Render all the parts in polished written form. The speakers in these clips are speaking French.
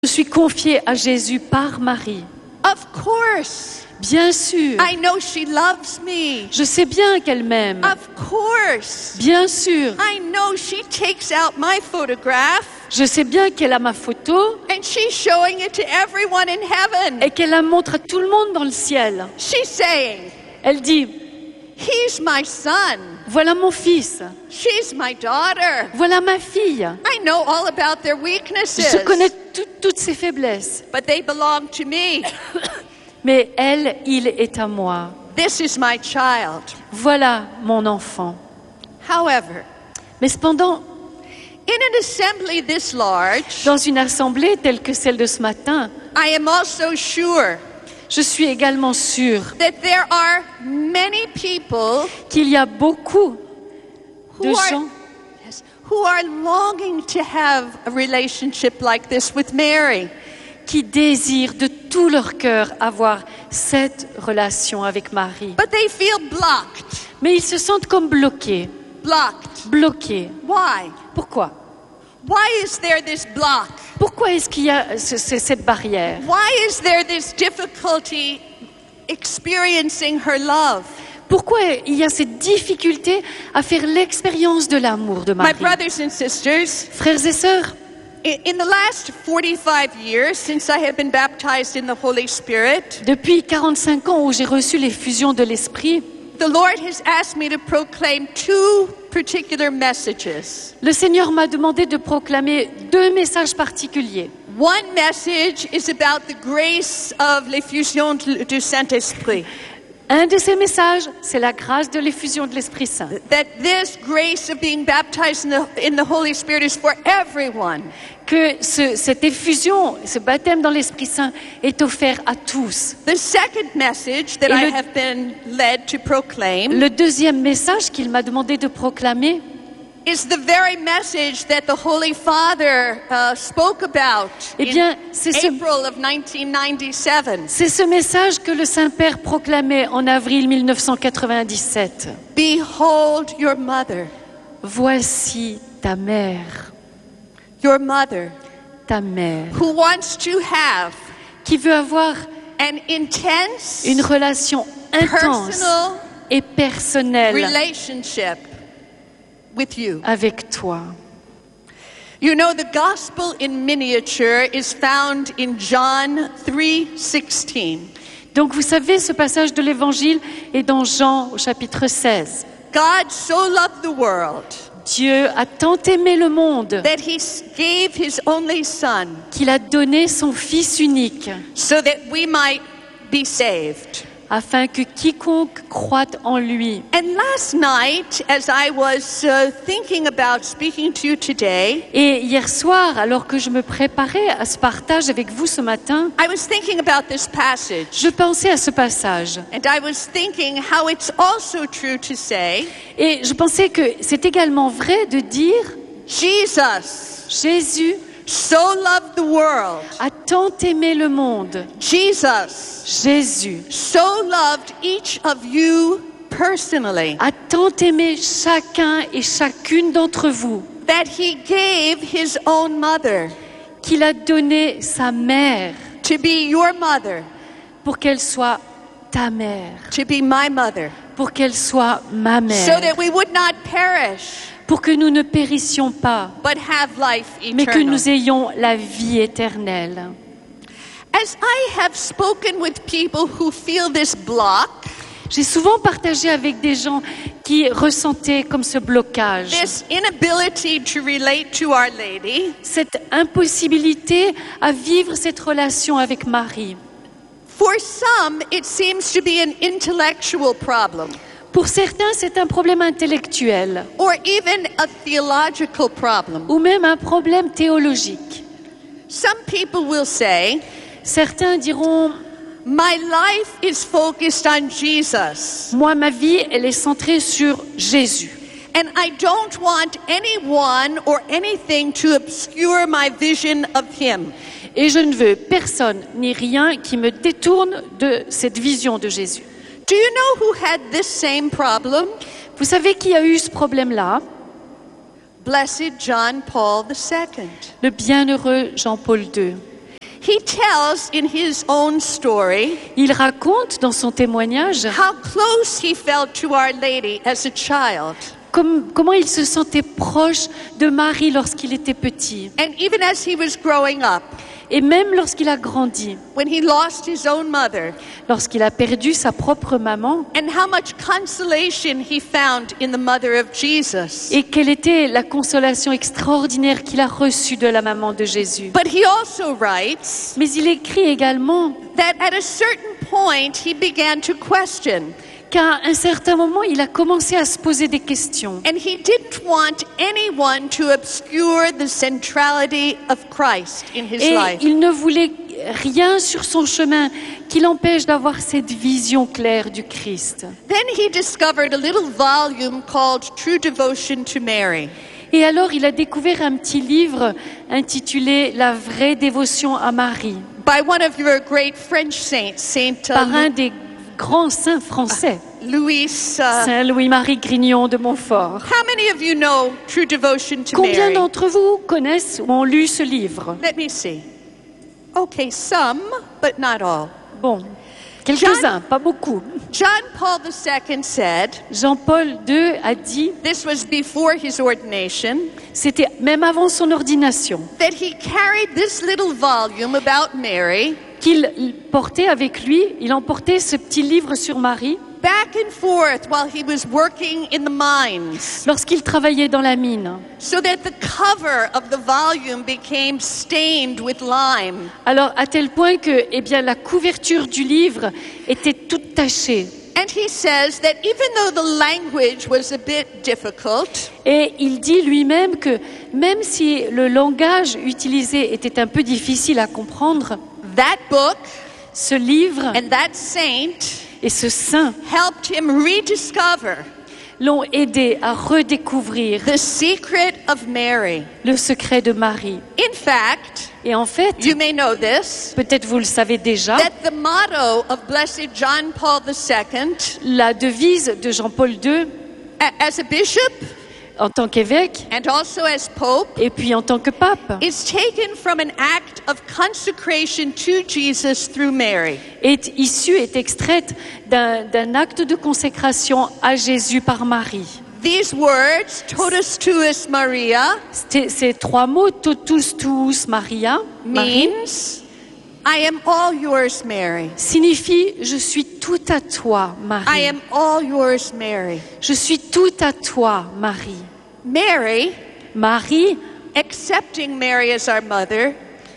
Je suis confiée à Jésus par Marie. Of course. Bien sûr. I know she loves me. Je sais bien qu'elle m'aime. Of course. Bien sûr. I know she takes out my photograph Je sais bien qu'elle a ma photo and she's showing it to everyone in heaven. et qu'elle la montre à tout le monde dans le ciel. She's saying, Elle dit, he's my son. voilà mon fils, She's my daughter. voilà ma fille. I know all about their weaknesses. Je connais toutes ses faiblesses. But they belong to me. Mais elle, il est à moi. This is my child. Voilà mon enfant. However, Mais cependant, in an assembly this large, dans une assemblée telle que celle de ce matin, I am also sure je suis également sûre that there are many people qu'il y a beaucoup de who gens who are longing to have a relationship like this with Mary. qui désirent de tout leur cœur avoir cette relation avec Marie. But they feel blocked. Mais ils se sentent comme bloqués. Bloqués. Why? Pourquoi? Why is there this block? Pourquoi est-ce qu'il y a cette barrière? Why is there this difficulty experiencing her love? Pourquoi il y a cette difficulté à faire l'expérience de l'amour de My Marie? brothers and sisters, Frères et sœurs, in the last 45 years since I have been baptized in the Holy Spirit, depuis 45 ans où j'ai reçu l'effusion de l'Esprit, the Lord has asked me to proclaim two particular messages. le Seigneur m'a demandé de proclamer deux messages particuliers. One message is about the grace of l'effusion du Saint-Esprit. Un de ces messages, c'est la grâce de l'effusion de l'Esprit Saint. That this grace of being baptized in the Holy Spirit is for everyone. Que cette effusion, ce baptême dans l'Esprit Saint est offert à tous. The second message that Et I le- have been led to proclaim Le deuxième message qu'il m'a demandé de proclamer, is the very message that the Holy Father spoke about eh in bien, c'est April of 1997. ce message que le Saint-Père proclamait en avril 1997. Behold your mother, Voici ta mère, your mother, ta mère, who wants to have qui veut avoir an intense, une relation intense personal et personnelle relationship with you. avec toi. You know, the gospel in miniature is found in John 3:16. Donc vous savez, ce passage de l'Évangile est dans Jean au chapitre 16. God so loved the world Dieu a tant aimé le monde that he gave his only son qu'il a donné son Fils unique so that we might be saved. afin que quiconque croit en lui. And last night, as I was thinking about speaking to you today, Et hier soir, alors que je me préparais à ce partage avec vous ce matin, I was thinking about this passage. je pensais à ce passage. And I was thinking how it's also true to say, Et je pensais que c'est également vrai de dire Jesus Jésus so loved the world. a tant aimé le monde. Jesus Jésus so loved each of you personally a tant aimé chacun et chacune d'entre vous that he gave his own mother qu'il a donné sa mère to be your mother, pour qu'elle soit ta mère, to be my mother, pour qu'elle soit ma so mère, that we would not perish pour que nous ne périssions pas, but have life mais que eternal. nous ayons la vie éternelle. As I have spoken with people who feel this block, J'ai souvent partagé avec des gens qui ressentaient comme ce blocage, this inability to relate to Our Lady, cette impossibilité à vivre cette relation avec Marie. for some it seems to be an intellectual problem Pour certains, c'est un problème intellectuel or even a theological problem. ou même un problème théologique. Some people will say, Certains diront, my life is focused on Jesus, moi, ma vie, elle est centrée sur Jésus. and I don't want anyone or anything to obscure my vision of Him. Et je ne veux personne ni rien qui me détourne de cette vision de Jésus. Do you know who had this same problem? Vous savez qui a eu ce problème-là? Blessed John Paul II. Le bienheureux Jean-Paul II. He tells in his own story Il raconte dans son témoignage how close he felt to Our Lady as a child. comment il se sentait proche de Marie lorsqu'il était petit. And even as he was growing up, Et même lorsqu'il a grandi, when he lost his own mother, lorsqu'il a perdu sa propre maman, and how much consolation he found in the mother of Jesus. et quelle était la consolation extraordinaire qu'il a reçue de la maman de Jésus. But he also writes Mais il écrit également that at a certain point he began to question. qu'à un certain moment, il a commencé à se poser des questions. And he didn't want anyone to obscure the centrality of Christ in his Et life. il ne voulait rien sur son chemin qui l'empêche d'avoir cette vision claire du Christ. Then he discovered a little volume called True Devotion to Mary. Et alors, il a découvert un petit livre intitulé La vraie dévotion à Marie, By one of your great French saints, Saint par un des grands saints français, Louis. Saint Louis-Marie Grignon de Montfort. How many of you know True Devotion to Combien Mary? d'entre vous connaissent ou ont lu ce livre? Let me see. Okay, some, but not all. Bon, quelques-uns, pas beaucoup. John Paul II said, Jean-Paul II a dit, this was before his ordination, c'était même avant son ordination, that he carried this little volume about Mary qu'il portait avec lui, il emportait ce petit livre sur Marie back and forth while he was working in the mines, lorsqu'il travaillait dans la mine. so that the cover of the volume became stained with lime. Alors, à tel point que, eh bien, la couverture du livre était toute tachée. And he says that even though the language was a bit difficult, Et il dit lui-même que même si le langage utilisé était un peu difficile à comprendre, that book ce livre and that saint et ce saint helped him rediscover l'ont aidé à redécouvrir the secret of Mary. le secret de Marie. In fact, Et en fait, you may know this, peut-être vous le savez déjà, that the motto of Blessed John Paul II la devise de Jean-Paul II as a bishop en tant qu'évêque and also as pope et puis en tant que pape is taken from an act of consecration to Jesus through Mary. est extraite d'un acte de consécration à Jésus par Marie. These words, totus tuus Maria, Ces trois mots, totus tuus Maria, Marie, means I am all yours, Mary. signifie je suis tout à toi, I Marie. am all yours, Mary. Je suis tout à toi, Marie. Mary, Marie, accepting Mary as our mother,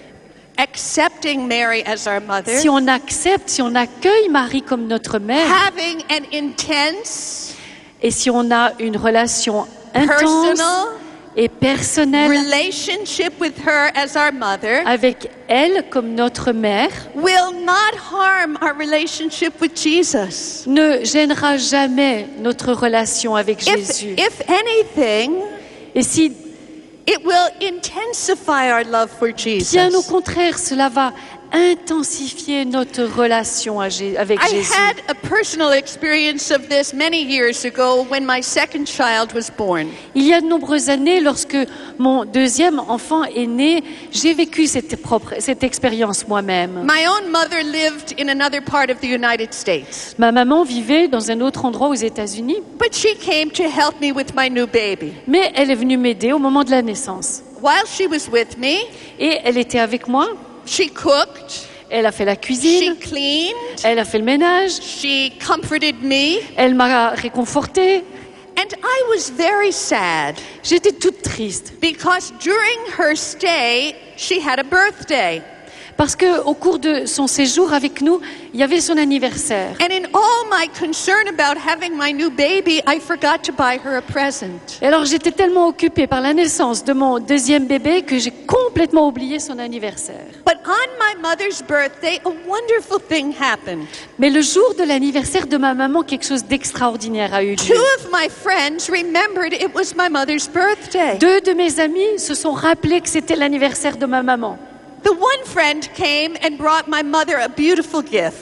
si on accepte, si on accueille Marie comme notre mère, having an intense, et si on a une relation intense personal et personnelle relationship with her as our mother, avec elle comme notre mère, will not harm our relationship with Jesus. ne gênera jamais notre relation avec Jésus. If anything, Et si, it will intensify our love for Jesus. bien au contraire, cela va intensifier notre relation avec I Jésus. had a personal experience of this many years ago when my second child was born. Il y a de nombreuses années, lorsque mon deuxième enfant est né, j'ai vécu cette expérience moi-même. My own mother lived in another part of the United States, Ma maman vivait dans un autre endroit aux États-Unis, but she came to help me with my new baby. mais elle est venue m'aider au moment de la naissance. While she was with me, Et elle était avec moi, she cooked, elle a fait la she cuisine, cleaned, elle a fait le ménage, she comforted me, elle m'a réconfortée. and I was very sad J'étais toute triste because during her stay, she had a birthday. parce que au cours de son séjour avec nous, il y avait son anniversaire. And in all my concern about having my new baby, I forgot to buy her a present. Et alors j'étais tellement occupée par la naissance de mon deuxième bébé que j'ai complètement oublié son anniversaire. But on my mother's birthday, a wonderful thing happened. Mais le jour de l'anniversaire de ma maman, quelque chose d'extraordinaire a eu Two lieu. of my friends remembered it was my mother's birthday. Deux de mes amis se sont rappelés que c'était l'anniversaire de ma maman. The one friend came and brought my mother a beautiful gift.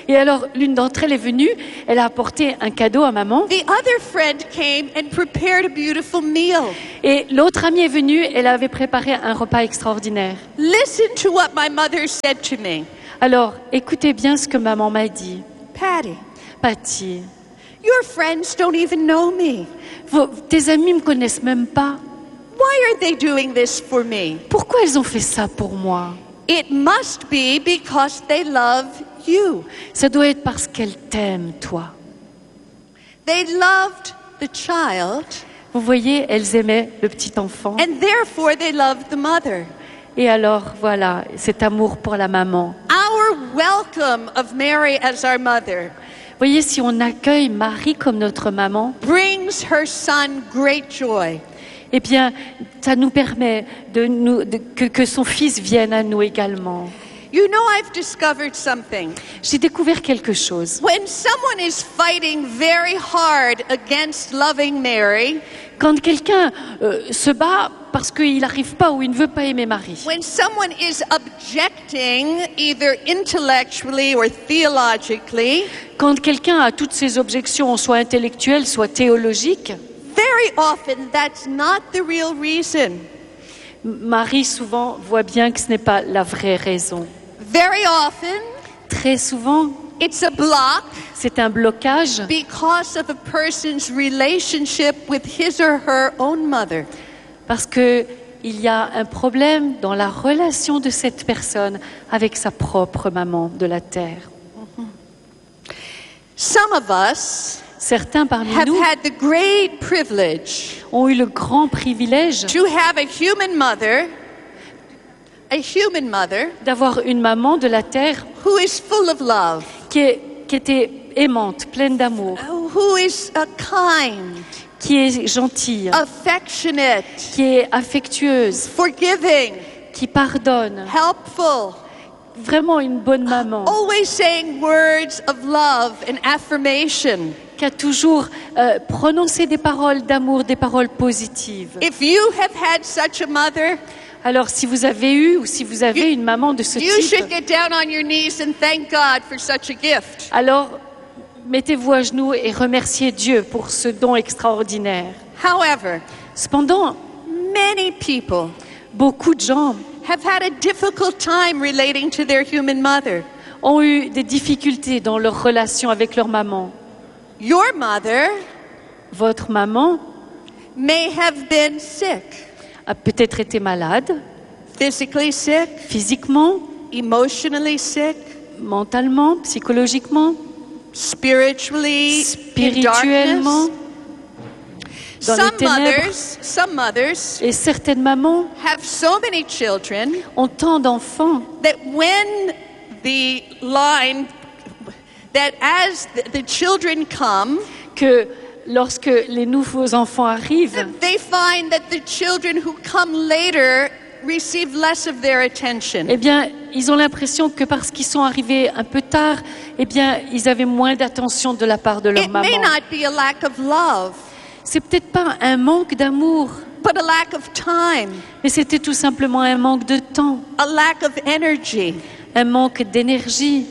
Et alors, l'une d'entre elles est venue, elle a apporté un cadeau à maman. The other friend came and prepared a beautiful meal. Et l'autre amie est venue, elle avait préparé un repas extraordinaire. Listen to what my mother said to me. Alors, écoutez bien ce que maman m'a dit. Patty, Patty, your friends don't even know me. tes amis me connaissent même pas. Why are they doing this for me? Pourquoi elles ont fait ça pour moi? It must be because they love you. Ça doit être parce qu'elles t'aiment, toi. They loved the child, Vous voyez, elles aimaient le petit enfant. and therefore they loved the mother. Et alors, voilà, cet amour pour la maman. Our welcome of Mary as our mother Vous voyez, si on accueille Marie comme notre maman, brings her son great joy. eh bien, ça nous permet que son fils vienne à nous également. You know, I've discovered something. J'ai découvert quelque chose. When someone is fighting very hard against loving Mary, Quand quelqu'un se bat parce qu'il n'arrive pas ou il ne veut pas aimer Marie, when someone is objecting either intellectually or theologically, quand quelqu'un a toutes ses objections, soit intellectuelles, soit théologiques, very often that's not the real reason. Marie souvent voit bien que ce n'est pas la vraie raison. Very often Très souvent, it's a block c'est un blocage because of a person's relationship with his or her own mother. parce qu'il y a un problème dans la relation de cette personne avec sa propre maman de la terre. Some of us Certains parmi have nous had the great privilege ont eu le grand privilège to have a human mother d'avoir une maman de la terre who is full of love, qui était aimante, pleine d'amour, who is kind, qui est gentille, affectionate, qui est affectueuse, forgiving, qui pardonne, helpful, vraiment une bonne maman, always saying words of love and affirmation. qui a toujours prononcé des paroles d'amour, des paroles positives. If you have had such a mother, Alors, si vous avez eu ou si vous avez une maman de ce you should type, get down on your knees and thank God for such a gift. alors mettez-vous à genoux et remerciez Dieu pour ce don extraordinaire. However, Cependant, many people beaucoup de gens have had a difficult time relating to their human mother. ont eu des difficultés dans leur relation avec leur maman. Your mother Votre maman may have been sick, a peut-être été malade, physically sick, physiquement, emotionally sick, mentalement, psychologiquement, spiritually, in spirituellement, darkness. dans les ténèbres. Some mothers Et certaines mamans have so many children ont tant d'enfants that when the line, that as the children come, que lorsque les nouveaux enfants arrivent, they find that the children who come later receive less of their attention. eh bien, ils ont l'impression que parce qu'ils sont arrivés un peu tard, eh bien, ils avaient moins d'attention de la part de leur It may maman. not be a lack of love, C'est peut-être pas un manque d'amour, but a lack of time, mais c'était tout simplement un manque de temps, a lack of energy. un manque d'énergie.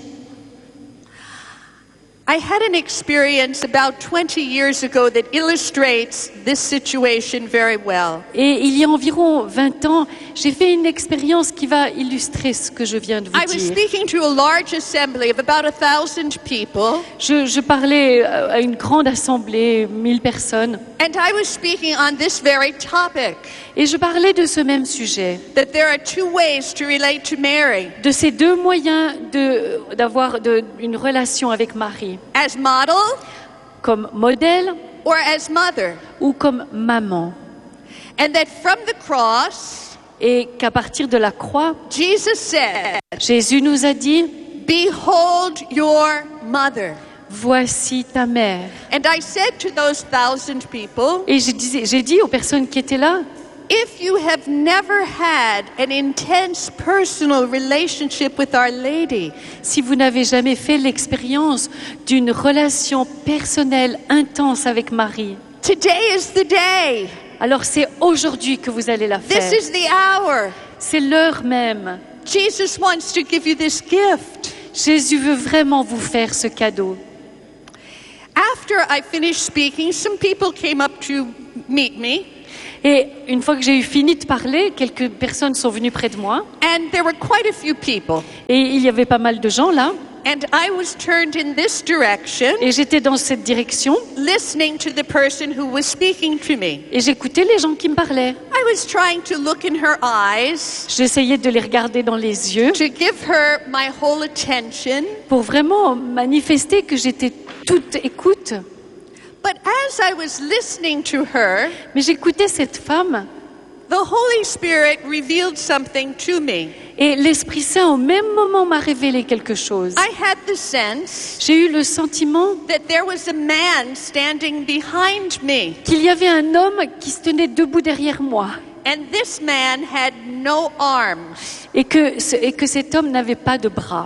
I had an experience about 20 years ago that illustrates this situation very well. Et il y a environ 20 ans, j'ai fait une expérience qui va illustrer ce que je viens de I vous was dire. speaking to a large assembly of about 1,000 people, Je parlais à une grande assemblée, 1000 personnes, and I was speaking on this very topic, et je parlais de ce même sujet, that there are two ways to relate to Mary, de ces deux moyens d'avoir une relation avec Marie, as model comme modèle or as mother, ou comme maman. and that from the cross, Et qu'à partir de la croix, Jesus said, Jésus nous a dit, "Behold your mother." voici ta mère. And I said to those 1,000 people, Et j'ai dit aux personnes qui étaient là, if you have never had an intense personal relationship with Our Lady, si vous n'avez jamais fait l'expérience d'une relation personnelle intense avec Marie, today is the day. alors c'est aujourd'hui que vous allez la This faire. is the hour. C'est l'heure même. Jesus wants to give you this gift. Jésus veut vraiment vous faire ce cadeau. After I finished speaking, some people came up to meet me, Et une fois que j'ai eu fini de parler, quelques personnes sont venues près de moi. and there were quite a few people. Et il y avait pas mal de gens là. And I was turned in this direction, Et j'étais dans cette direction. listening to the person who was speaking to me. Et j'écoutais les gens qui me parlaient. I was trying to look in her eyes, J'essayais de les regarder dans les yeux to give her my whole attention. pour vraiment manifester que j'étais toute écoute. But as I was listening to her, Mais j'écoutais cette femme the Holy Spirit revealed something to me. et l'Esprit Saint au même moment m'a révélé quelque chose. I had the sense J'ai eu le sentiment that there was a man standing behind me, qu'il y avait un homme qui se tenait debout derrière moi and this man had no arms. et que cet homme n'avait pas de bras.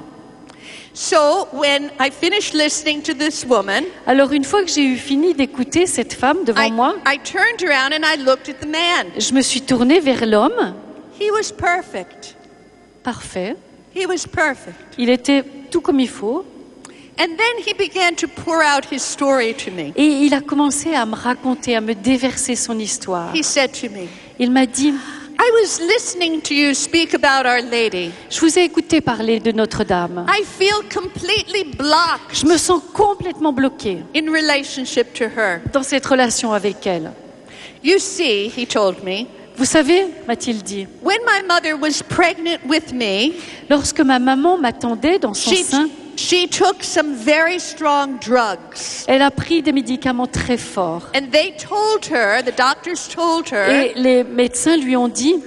So when I finished listening to this woman, Alors une fois que j'ai eu fini d'écouter cette femme devant moi, I turned around and I looked at the man. je me suis tournée vers l'homme. He was perfect. Parfait. He was perfect. Il était tout comme il faut. And then he began to pour out his story to me. Et il a commencé à me raconter, à me déverser son histoire. He said to me, Il m'a dit, I was listening to you speak about Our Lady. je vous ai écouté parler de Notre-Dame. I feel completely blocked Je me sens complètement bloquée in relationship to her. dans cette relation avec elle. You see, he told me, Vous savez, m'a-t-il dit, when my mother was pregnant with me, lorsque ma maman m'attendait dans son sein, she took some very strong drugs. elle a pris des médicaments très forts. And they told her, the doctors told her, Et les médecins lui ont dit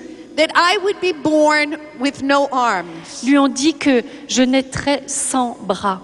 be born with no arms. lui ont dit que je naîtrais sans bras.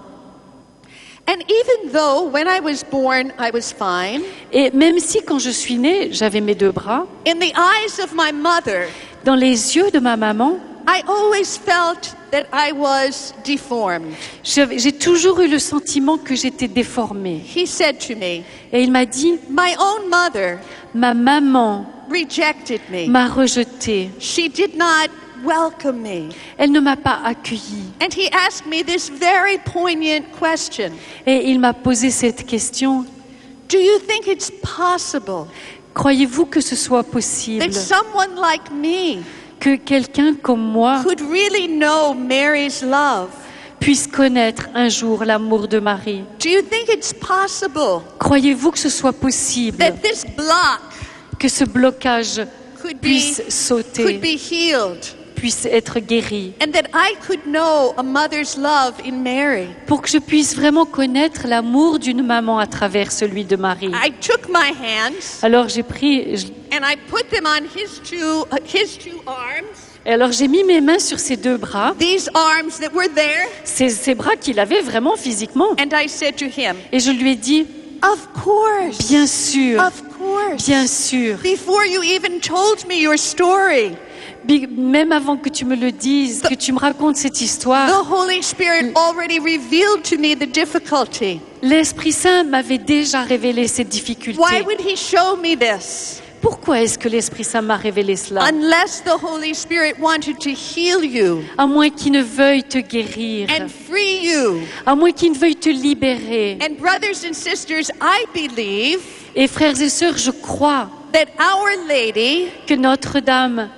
And even though when I was born I was fine, Et même si quand je suis née, j'avais mes deux bras, in the eyes of my mother, dans les yeux de ma maman, I always felt that I was deformed. j'ai toujours eu le sentiment que j'étais déformée. He said to me, Et il m'a dit, my own mother ma maman rejected me. m'a rejetée. She did not welcome me. Elle ne m'a pas accueillie. And he asked me this very poignant question. Et il m'a posé cette question. Do you think it's possible Croyez-vous que ce soit possible that someone like me que quelqu'un comme moi could really know Mary's love? puisse connaître un jour l'amour de Marie? Do you think it's possible Croyez-vous que ce soit possible that this block que ce blocage could puisse be sauter, healed, puisse être guéri, and that I could know a mother's love in Mary? pour que je puisse vraiment connaître l'amour d'une maman à travers celui de Marie? I took my hands Alors j'ai pris, and I put them on his two arms, et alors j'ai mis mes mains sur ses deux bras, these arms that were there, ces bras qu'il avait vraiment physiquement, and I said to him, et je lui ai dit, of course, bien sûr, of course. bien sûr, Before you even told me your story, même avant que tu me le dises, que tu me racontes cette the histoire, Holy Spirit already revealed to me the difficulty. l'Esprit Saint m'avait déjà révélé cette difficulté. Why would he show me this? Pourquoi est-ce que l'Esprit Saint m'a révélé cela? Unless the Holy Spirit wanted to heal you À moins qu'il ne veuille te guérir, and free you. à moins qu'il ne veuille te libérer. And brothers and sisters, I believe Et frères et sœurs, je crois that Our Lady que Notre-Dame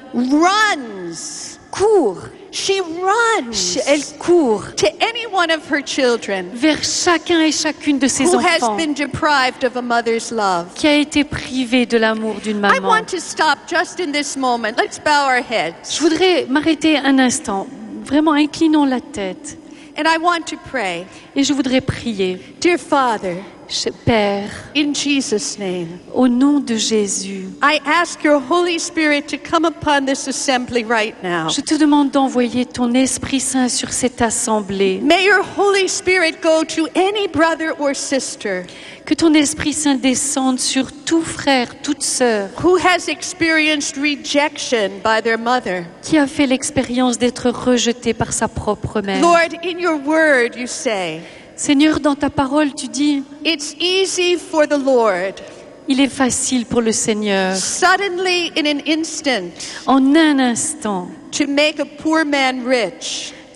runs. court, She runs elle court to any one of her children vers chacun et chacune de ses who has enfants been deprived of a mother's love. qui a été privé de l'amour d'une I maman. want to stop just in this moment. Let's bow our heads. Je voudrais m'arrêter un instant, vraiment inclinons la tête, And I want to pray. et je voudrais prier. Dear Father, Père, in Jesus' name, au nom de Jésus, I ask your Holy Spirit to come upon this assembly right now. je te demande d'envoyer ton Esprit Saint sur cette assemblée. May your Holy Spirit go to any brother or sister Que ton Esprit Saint descende sur tout frère, toute sœur who has experienced rejection by their mother. qui a fait l'expérience d'être rejeté par sa propre mère. Lord, in your word you say, Seigneur, dans ta parole, tu dis, it's easy for the Lord, il est facile pour le Seigneur, suddenly in an instant, en un instant, to make a poor man rich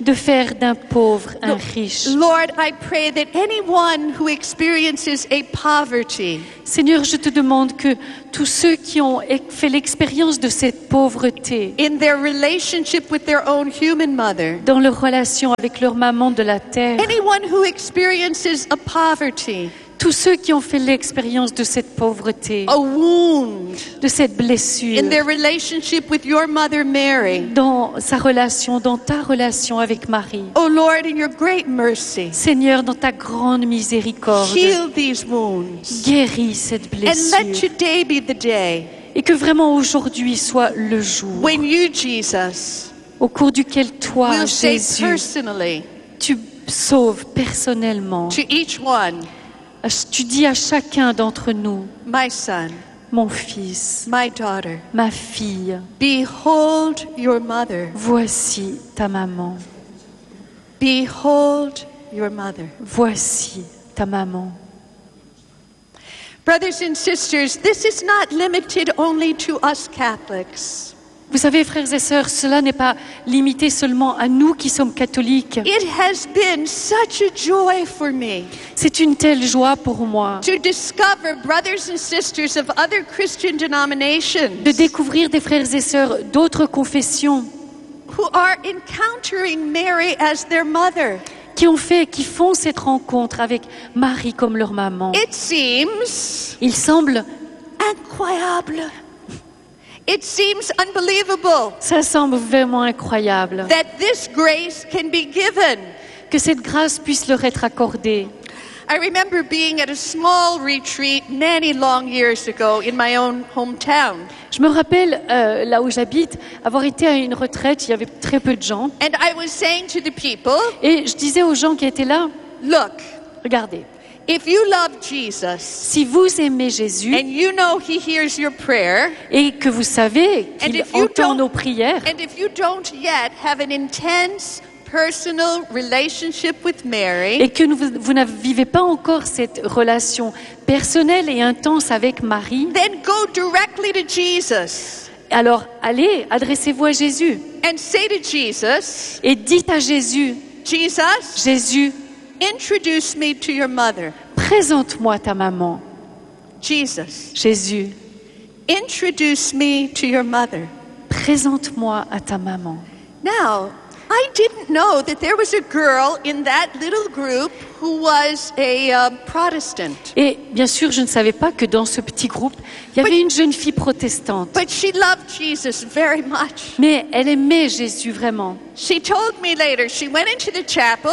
de faire d'un pauvre un riche. Lord, I pray that anyone who experiences a poverty, Seigneur, je te demande que tous ceux qui ont fait l'expérience de cette pauvreté in their relationship with their own human mother, dans leur relation avec leur maman de la terre, anyone who experiences a poverty, tous ceux qui ont fait l'expérience de cette pauvreté, a wound de cette blessure, in their relationship with your mother Mary, dans sa relation, dans ta relation avec Marie. oh Lord, in your great mercy, Seigneur, dans ta grande miséricorde, heal these wounds. guéris cette And let blessure. today be the day Et que vraiment aujourd'hui soit le jour when you, Jesus, au cours duquel toi, will say Jésus, personally tu sauves personnellement. to each one, Tu dis à chacun d'entre nous, my son, mon fils, my daughter, ma fille, behold your mother. voici ta maman, Behold your mother. voici ta maman. Brothers and sisters, this is not limited only to us Catholics. Vous savez, frères et sœurs, cela n'est pas limité seulement à nous qui sommes catholiques. It has been such a joy for me C'est une telle joie pour moi to discover brothers and sisters of other Christian denominations de découvrir des frères et sœurs d'autres confessions who are encountering Mary as their mother. qui font cette rencontre avec Marie comme leur maman. It seems Il semble, incroyable. It seems unbelievable ça semble vraiment incroyable that this grace can be given. que cette grâce puisse leur être accordée. I remember being at a small retreat many long years ago in my own hometown. Je me rappelle, là où j'habite, avoir été à une retraite, il y avait très peu de gens, And I was saying to the people, et je disais aux gens qui étaient là, look, regardez, if you love Jesus si vous aimez Jésus and you know he hears your prayer, et que vous savez qu'il if you entend don't- nos prières, and if you don't yet have an intense personal relationship with Mary, et que vous ne vivez pas encore cette relation personnelle et intense avec Marie, then go directly to Jesus alors allez, adressez-vous à Jésus and say to Jesus, et dites à Jésus, Jesus, Jésus, introduce me to your mother. présente-moi ta maman. Jesus, Jésus, introduce me to your mother. présente-moi à ta maman. Now, I didn't know that there was a girl in that little group who was a Protestant. Et bien sûr, je ne savais pas que dans ce petit groupe, il y avait une jeune fille protestante. But she loved Jesus very much. Mais elle aimait Jésus vraiment. She told me later, she went into the chapel,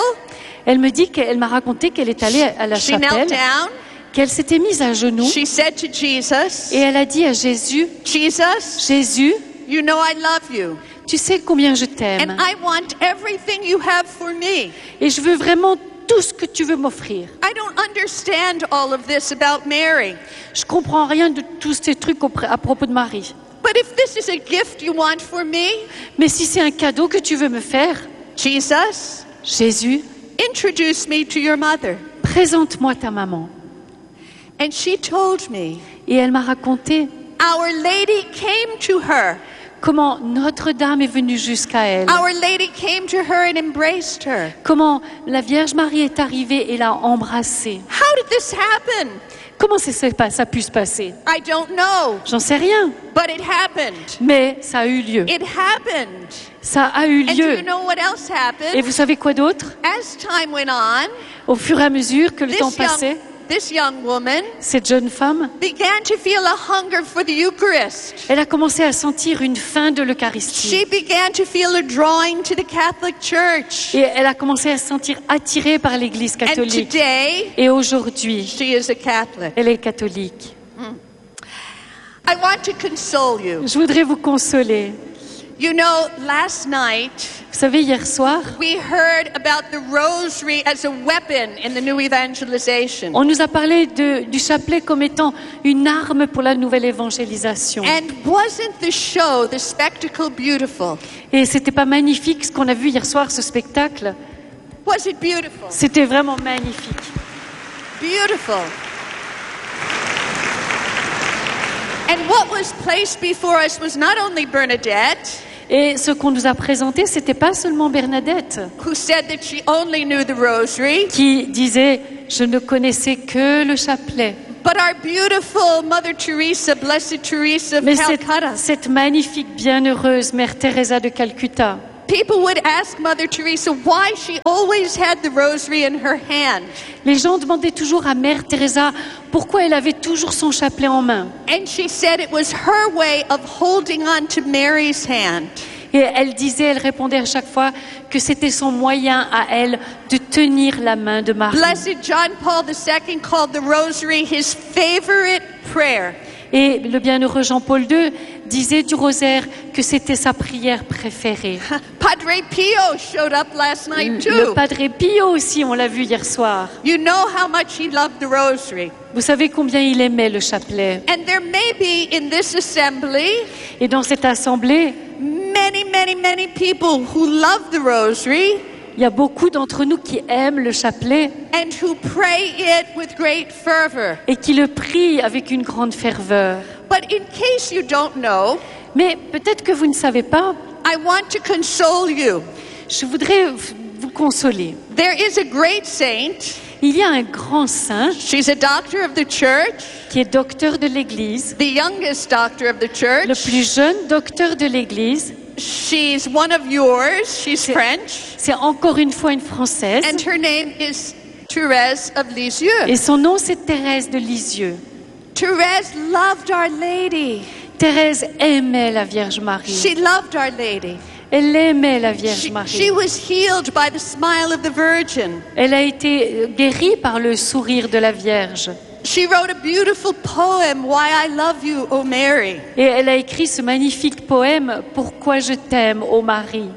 Elle m'a raconté qu'elle est allée à la she knelt chapelle, down, qu'elle s'était mise à genoux she said to Jesus, et elle a dit à Jésus, Jesus, Jésus, you know I love you, tu sais combien je and t'aime I want everything you have for me. et je veux vraiment tout ce que tu veux m'offrir. I don't understand all of this about Mary, Je comprends rien de tous ces trucs à propos de Marie. but if this is a gift you want for me, Mais si c'est un cadeau que tu veux me faire, Jesus, Jésus, introduce me to your mother. présente-moi ta maman. And she told me, Et elle m'a raconté Our Lady came to her. comment Notre-Dame est venue jusqu'à elle. Our Lady came to her and embraced her. Comment la Vierge Marie est arrivée et l'a embrassée. How did this happen? Comment ça a pu se passer? I don't know, J'en sais rien. but it happened. Mais ça a eu lieu. It happened. Ça a eu And do lieu. you know what else Et happened? vous savez quoi d'autre? As time went on, Au fur et à mesure que le temps passait, this young woman cette jeune femme, began to feel a hunger for the Eucharist. elle a commencé à sentir une faim de She l'Eucharistie. began to feel a drawing to the Catholic Church. Et elle a commencé à se sentir attirée par l'Église And catholique. today, Et aujourd'hui, she is a Catholic. elle est catholique. I want to console you. Je voudrais vous consoler. You know, last night, Vous savez, hier soir, we heard about the rosary as a weapon in the new evangelization. on nous a parlé du chapelet comme étant une arme pour la nouvelle évangélisation. And wasn't the show, the spectacle, beautiful? Et c'était pas magnifique ce qu'on a vu hier soir, ce spectacle? Was it beautiful? C'était vraiment magnifique. Beautiful. And what was placed before us was not only Bernadette, Et ce qu'on nous a présenté, c'était pas seulement Bernadette who said that she only knew the rosary, qui disait « Je ne connaissais que le chapelet ». but our beautiful Mother Teresa, Blessed Teresa of Mais Calcutta. cette magnifique, bienheureuse Mère Teresa de Calcutta, People would ask Mother Teresa why she always had the rosary in her hand. les gens demandaient toujours à Mère Teresa pourquoi elle avait toujours son chapelet en main. And she said it was her way of holding on to Mary's hand. Et elle répondait à chaque fois que c'était son moyen à elle de tenir la main de Marie. Blessed John Paul II called the rosary his favorite prayer. Et le bienheureux Jean-Paul II disait du rosaire que c'était sa prière préférée. Padre Pio showed up last night Le too. Padre Pio aussi, on l'a vu hier soir. You know how much he loved the rosary. Vous savez combien il aimait le chapelet. And there may be in this assembly Et dans cette assemblée, many people who love the rosary il y a beaucoup d'entre nous qui aiment le chapelet and who pray it with great fervor. et qui le prient avec une grande ferveur. But in case you don't know, Mais peut-être que vous ne savez pas, I want to console you. je voudrais vous consoler. There is a great saint. Il y a un grand saint She's a doctor of the church, qui est docteur de l'Église, the youngest doctor of the le church. plus jeune docteur de l'Église. She's one of yours. She's French. C'est encore une fois une Française. And her name is Thérèse of Lisieux. Et son nom, c'est Thérèse de Lisieux. Thérèse loved Our Lady. Thérèse aimait la Vierge Marie. She loved Our Lady. Elle aimait la Vierge She Marie. was healed by the smile of the Virgin. Elle a été guérie par le sourire de la Vierge. She wrote a beautiful poem, Why I Love You, O Mary. Et elle a écrit ce magnifique poème, Pourquoi je t'aime, ô Marie.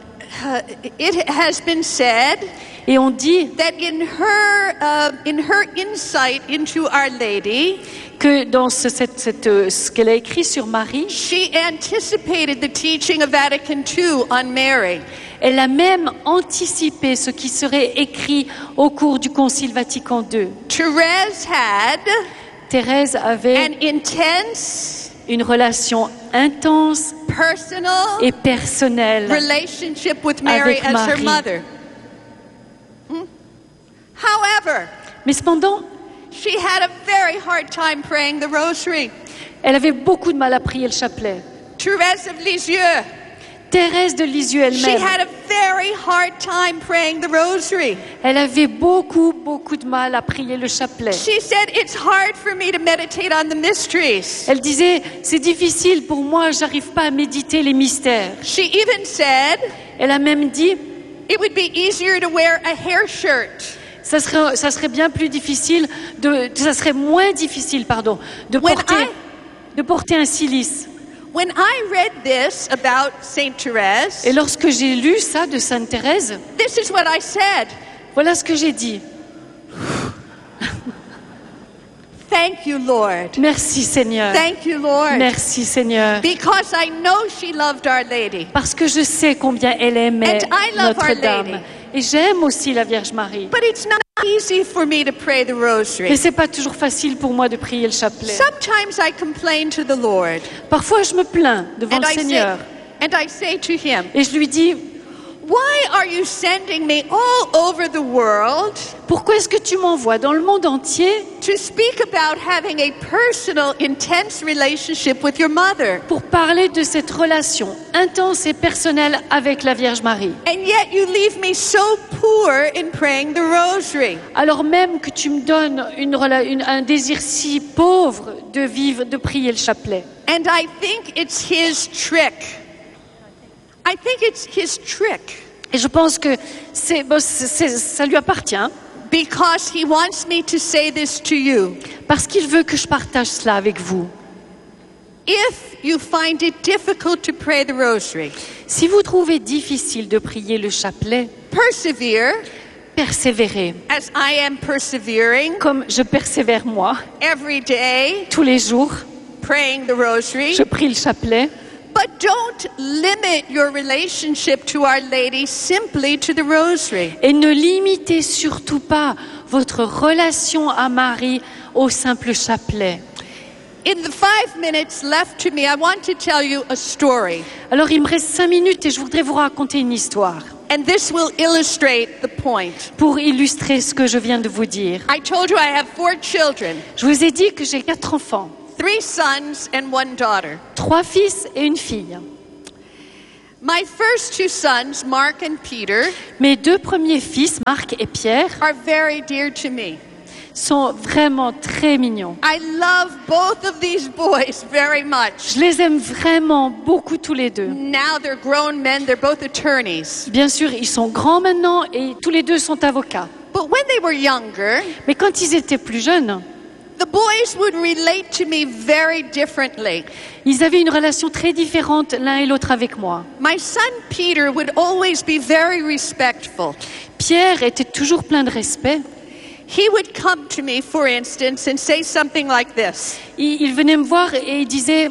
It has been said Et on dit that in her insight into Our Lady, que dans ce qu'elle a écrit sur Marie, she anticipated the teaching of Vatican II on Mary. elle a même anticipé ce qui serait écrit au cours du Concile Vatican II. Thérèse had Thérèse avait an intense, une relation intense personal et personnelle relationship with Mary Avec as her Marie. mother. However, Mais cependant, she had a very hard time praying the rosary. elle avait beaucoup de mal à prier le chapelet. Thérèse of Lisieux, Thérèse de Lisieux she elle-même, had a very hard time praying the rosary. elle avait beaucoup de mal à prier le chapelet. She said, it's hard for me to meditate on the mysteries. Elle disait, c'est difficile pour moi, j'arrive pas à méditer les mystères. She even said, Elle a même dit, it would be easier to wear a hair shirt. ça serait bien plus difficile, ça serait moins difficile, pardon, de porter un cilice. When I read this about Saint Therese, Et lorsque j'ai lu ça de Sainte Thérèse, this is what I said. voilà ce que j'ai dit. Thank you, Lord. Merci Seigneur. Thank you, Lord. Merci Seigneur. Because I know she loved Our Lady. Parce que je sais combien elle aimait And I love Our Notre-Dame. Lady. Et j'aime aussi la Vierge Marie. But it's not easy for me to pray the Mais rosary. c'est pas toujours facile pour moi de prier le chapelet. Sometimes I complain to the Lord. Parfois je me plains devant le Seigneur and I say to him, et je lui dis, why are you sending me all over the world pourquoi est-ce que tu m'envoies dans le monde entier to speak about having a personal, intense relationship with your mother? pour parler de cette relation intense et personnelle avec la Vierge Marie? And yet you leave me so poor in praying the rosary. Alors même que tu me donnes un désir si pauvre de prier le chapelet. And I think it's his trick. I think it's his trick. Et je pense que ça lui appartient Because he wants me to say this to you. parce qu'il veut que je partage cela avec vous. If you find it difficult to pray the rosary, Si vous trouvez difficile de prier le chapelet, persevere persévérez. as I am persevering Comme je persévère moi, every day tous les jours, praying the rosary. je prie le chapelet. But don't limit your relationship to Our Lady simply to the rosary. Et ne limitez surtout pas votre relation à Marie au simple chapelet. In the 5 minutes left to me, I want to tell you a story. Alors il me reste 5 minutes et je voudrais vous raconter une histoire And this will illustrate the point. pour illustrer ce que je viens de vous dire. I told you I have 4 children, Je vous ai dit que j'ai 4 enfants, 3 sons and 1 daughter. 3 fils et une fille. My first 2 sons, Mark and Peter, Mes 2 premiers fils, Marc et Pierre, are very dear to me. sont vraiment très mignons. I love both of these boys very much. Je les aime vraiment beaucoup tous les deux. Now they're grown men, they're both attorneys. Bien sûr, ils sont grands maintenant et tous les deux sont avocats. But when they were younger, Mais quand ils étaient plus jeunes, the boys would relate to me very differently. ils avaient une relation très différente l'un et l'autre avec moi. My son Peter would always be very respectful. Pierre était toujours plein de respect. He would come to me, for instance, and say something like this. Il venait me voir et il disait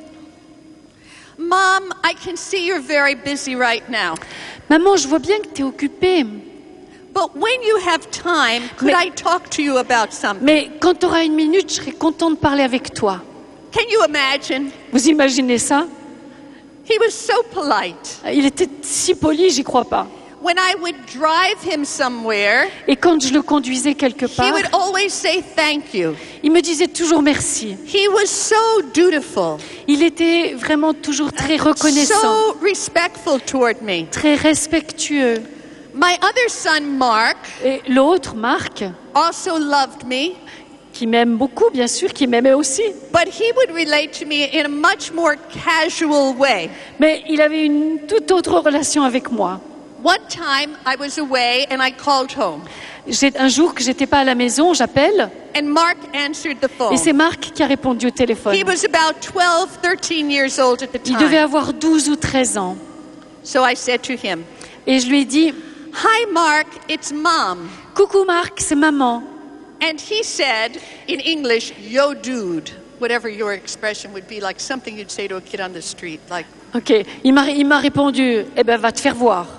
Mom, I can see you're very busy right now. « Maman, je vois bien que tu es occupée, But when you have time, could Mais- I talk to you about something? mais quand tu auras une minute, je serai contente de parler avec toi. » Can you imagine? Vous imaginez ça? He was so polite. Il était si poli, j'y crois pas. When I would drive him somewhere, Et quand je le conduisais quelque he part, would always say thank you. il me disait toujours merci. He was so dutiful, Il était vraiment toujours très reconnaissant, so respectful toward me. très respectueux. My other son, Mark, Et l'autre, Marc, also loved me, qui m'aime beaucoup, bien sûr, qui m'aimait aussi. but he would relate to me in a much more casual way. Mais il avait une toute autre relation avec moi. One time I was away and I called home, Un jour que j'étais pas à la maison, j'appelle and Mark answered the phone. et c'est Marc qui a répondu au téléphone. He was about 12, 13 years old at the Il devait time. avoir 12 ou 13 ans. So I said to him, Et je lui ai dit Hi, Mark, it's Mom. « Coucou Marc, c'est maman. And he said in English, yo, dude, whatever your expression would be, like something you'd say to a kid on the street, like, » Ok, il m'a répondu « Eh ben, va te faire voir.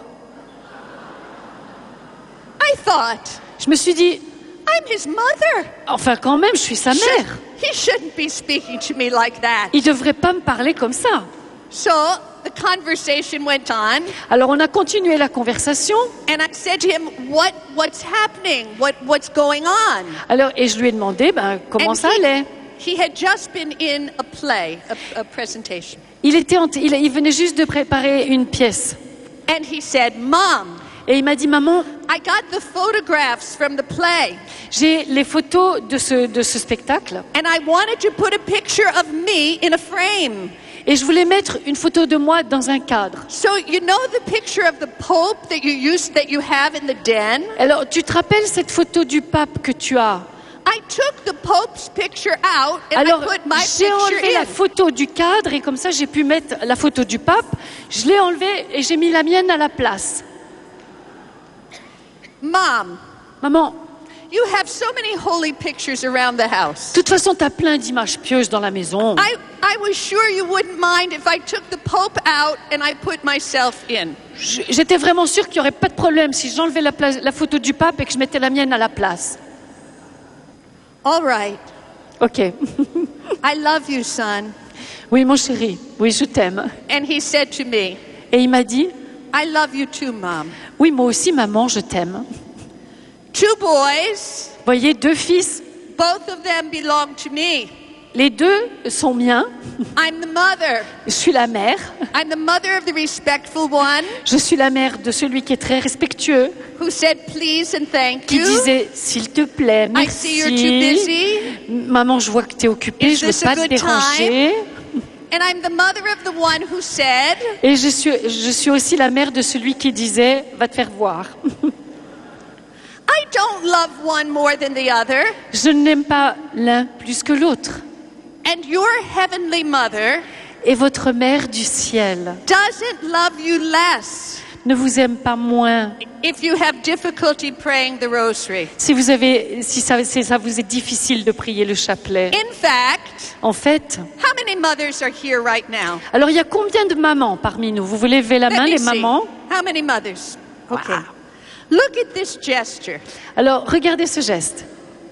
I thought, » Je me suis dit I'm his mother. « Enfin, quand même, je suis sa mère. He shouldn't be speaking to me like that. Il devrait pas me parler comme ça. » So the conversation went on, Alors, on a continué la conversation. and I said to him, what's happening? What's going on? Alors, et je lui ai demandé comment And ça allait. he had just been in a play, a presentation. Il venait juste de préparer une pièce. And he said, Mom, Et il m'a dit « Maman, I got the photographs from the play, j'ai les photos de ce spectacle and I wanted to put a picture of me in a frame. et je voulais mettre une photo de moi dans un cadre. So you know the picture of the Pope that you have in the den? Alors, tu te rappelles cette photo du pape que tu as? I took the Pope's picture out and Alors, I put my j'ai picture enlevé la in. photo du cadre et comme ça, j'ai pu mettre la photo du pape. Je l'ai enlevée et j'ai mis la mienne à la place. Mom, Maman, you have so many holy pictures around the house. de toute façon, tu as plein d'images pieuses dans la maison. I was sure you wouldn't mind if I took the Pope out and I put myself in. J'étais vraiment sûre qu'il n'y aurait pas de problème si j'enlevais la photo du pape et que je mettais la mienne à la place. All right. Ok. I love you, son. Oui, mon chéri. Oui, je t'aime. And he said to me, Et il m'a dit, I love you too, Mom. oui, moi aussi, maman, je t'aime. 2 boys, Voyez, 2 fils. both of them belong to me. Les 2 sont miens. I'm the mother. Je suis la mère. I'm the mother of the respectful one Je suis la mère de celui qui est très respectueux, who said please and thank qui you. disait, s'il te plaît, I see you're too merci. busy. Maman, je vois que tu es occupée, Is je ne veux this a pas te good déranger. And I'm the mother of the one who said, Et je suis aussi la mère de celui qui disait, va te faire voir. I don't love one more than the other. Je n'aime pas l'un plus que l'autre. And your heavenly mother Et votre mère du ciel doesn't love you less ne vous aime pas moins. if you have difficulty praying the rosary. Si ça vous est difficile de prier le chapelet. In fact, En fait, how many mothers are here right now? alors il y a combien de mamans parmi nous? Vous voulez lever la Let main, me les see. mamans? How many mothers? Okay. Wow. Look at this gesture. Alors, regardez ce geste.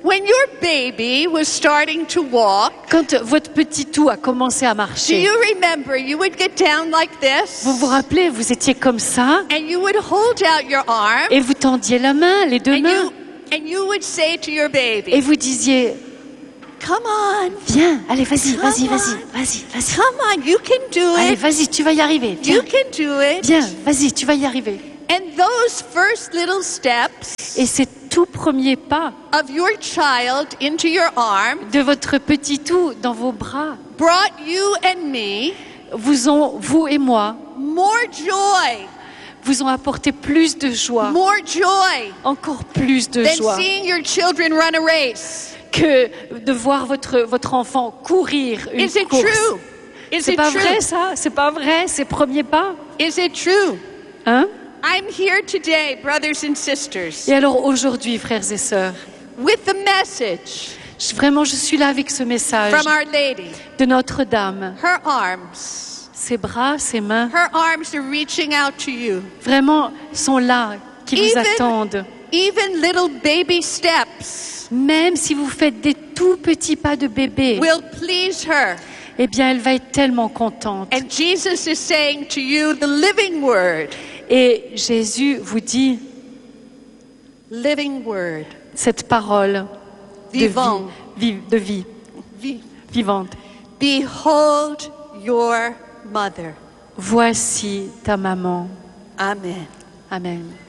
When your baby was starting to walk, Quand votre petit tout a commencé à do marcher, you remember you would get down like this? vous vous rappelez, vous étiez comme ça And you would hold out your arm et vous tendiez la main, les deux mains, and you would say to your et baby, vous disiez, come on, viens, allez, vas-y, Come vas-y, on. vas-y, vas-y, vas-y. come on, you can do Allez, it. vas-y, tu vas y arriver. You Viens, can do it. viens, vas-y, tu vas y arriver. And those first little steps Et ces tout premiers pas of your child into your arm de votre petit tout dans vos bras brought you and me vous et moi, more joy, vous ont apporté plus de joie, more joy encore plus de than joie seeing your children run a race. que de voir votre enfant courir une Is it course. true? Is C'est it pas true? vrai ça? C'est pas vrai ces premiers pas? Is it true? Hein? I'm here today, brothers and sisters, Et alors aujourd'hui, frères et sœurs, with the message vraiment je suis là avec ce message from Our Lady. de Notre-Dame. Her arms, Ses bras, ses mains, her arms are reaching out to you. vraiment sont là, qui vous attendent. Even little baby steps Même si vous faites des tout petits pas de bébé, will please her. eh bien elle va être tellement contente. And Jesus is saying to you the living word, Et Jésus vous dit living word, cette parole de vivant, vie vivante. behold your mother. Voici ta maman. Amen. Amen.